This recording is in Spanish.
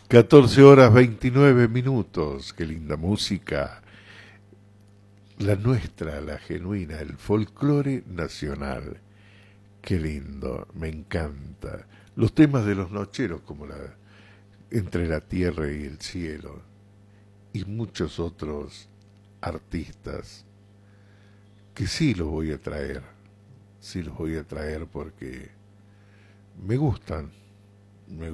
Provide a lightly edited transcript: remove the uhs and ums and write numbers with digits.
14 horas 29 minutos. Qué linda música. La nuestra, la genuina, el folclore nacional. Qué lindo, me encanta. Los temas de los nocheros, como Entre la tierra y el cielo, y muchos otros artistas, que sí los voy a traer porque me gustan.